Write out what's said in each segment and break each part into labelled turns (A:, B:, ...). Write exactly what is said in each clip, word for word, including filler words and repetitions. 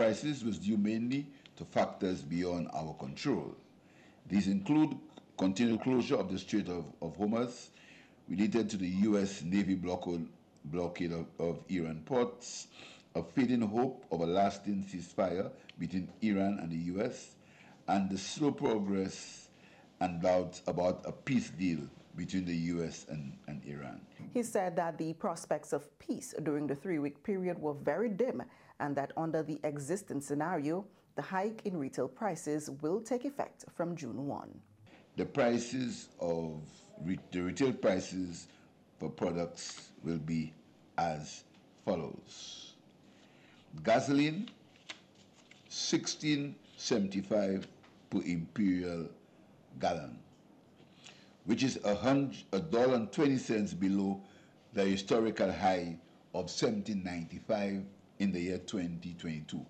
A: prices was due mainly to factors beyond our control. These include continued closure of the Strait of, of Hormuz, related to the U S Navy blockade, blockade of, of Iran ports, a fading hope of a lasting ceasefire between Iran and the U S, and the slow progress and doubts about a peace deal between the U S and, and Iran.
B: He said that the prospects of peace during the three-week period were very dim and that under the existing scenario, the hike in retail prices will take effect from June first.
A: The prices of re the retail prices for products will be as follows. Gasoline, sixteen seventy-five per imperial gallon, which is a hundred a dollar and twenty cents below the historical high of seventeen ninety-five in the year twenty twenty-two.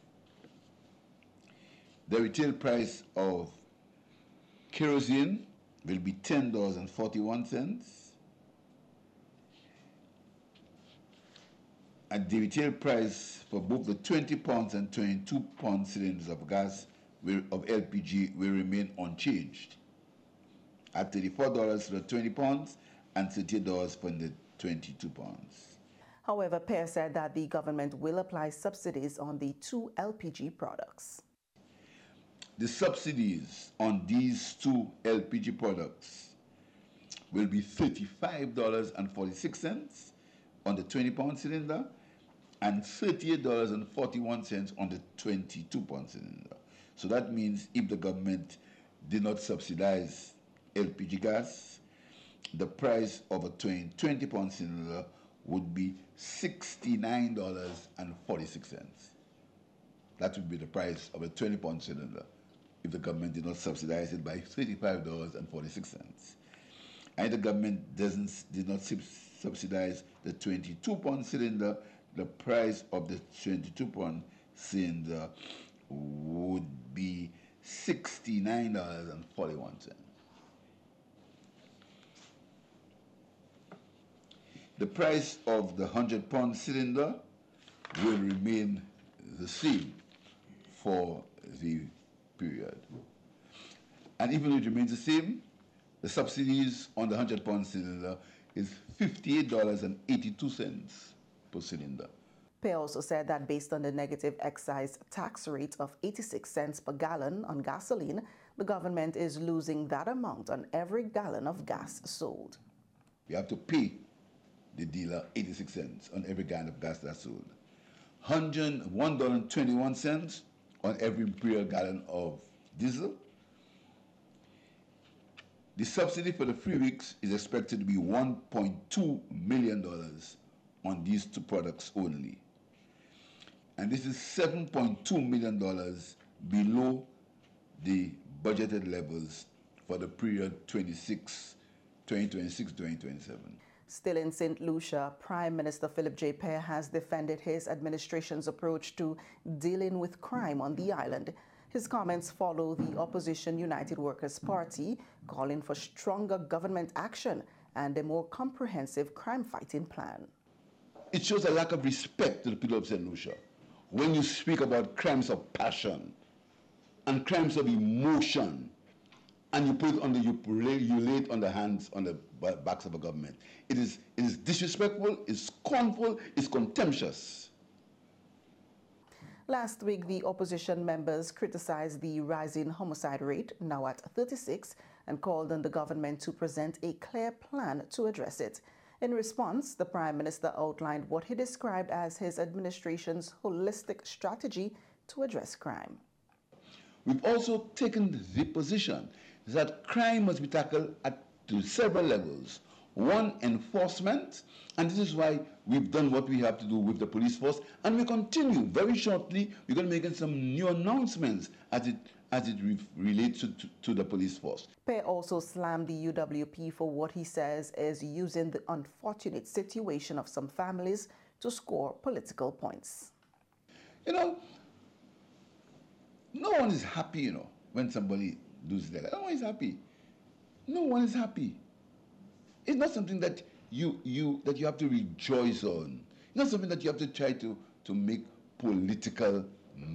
A: The retail price of kerosene will be ten dollars and forty-one cents, and the retail price for both the twenty pounds and twenty-two pound cylinders of gas will, of L P G will remain unchanged at thirty-four dollars for the twenty pounds and thirty dollars for the twenty-two pounds.
B: However, Pear said that the government will apply subsidies on the two L P G products.
A: The subsidies on these two L P G products will be thirty-five dollars and forty-six cents on the twenty pound cylinder and thirty-eight dollars and forty-one cents on the twenty-two pound cylinder. So that means if the government did not subsidize L P G gas, the price of a twenty pound cylinder would be sixty-nine dollars and forty-six cents. That would be the price of a twenty pound cylinder if the government did not subsidize it by thirty-five dollars and forty-six cents. And if the government doesn't, did not subsidize the twenty-two pound cylinder, the price of the twenty-two pound cylinder would be sixty-nine dollars and forty-one cents. The price of the one hundred pound cylinder will remain the same for the period. And even though it remains the same, the subsidies on the one hundred pound cylinder is fifty-eight dollars and eighty-two cents per cylinder.
B: Pear also said that based on the negative excise tax rate of eighty-six cents per gallon on gasoline, the government is losing that amount on every gallon of gas sold.
A: You have to pay the dealer eighty-six cents on every gallon of gas that's sold. one hundred one dollars and twenty-one cents on every imperial gallon of diesel. The subsidy for the three weeks is expected to be one point two million dollars on these two products only. And this is seven point two million dollars below the budgeted levels for the period twenty twenty-six to twenty twenty-seven.
B: Still in Saint Lucia, Prime Minister Philip J. Pear has defended his administration's approach to dealing with crime on the island. His comments follow the opposition United Workers' Party calling for stronger government action and a more comprehensive crime-fighting plan.
A: It shows a lack of respect to the people of Saint Lucia when you speak about crimes of passion and crimes of emotion, and you put it on the, you lay, you lay it on the hands, on the backs of a government. It is, it is disrespectful, it's scornful, it's contemptuous.
B: Last week, the opposition members criticized the rising homicide rate, now at thirty-six, and called on the government to present a clear plan to address it. In response, the Prime Minister outlined what he described as his administration's holistic strategy to address crime.
A: We've also taken the position that crime must be tackled at several levels. One, enforcement, and this is why we've done what we have to do with the police force, and we continue. Very shortly, we're going to make some new announcements as it, as it re relates to, to, to the police force.
B: Pear also slammed the U W P for what he says is using the unfortunate situation of some families to score political points.
A: You know, no one is happy, you know, when somebody loses their life. No one is happy. No one is happy. It's not something that you you that you have to rejoice on. It's not something that you have to try to, to make political